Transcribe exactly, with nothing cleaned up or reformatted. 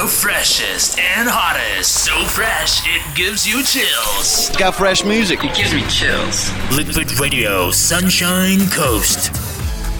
The freshest and hottest. So fresh, it gives you chills. Got fresh music. It gives me chills. Liquid Radio, Sunshine Coast.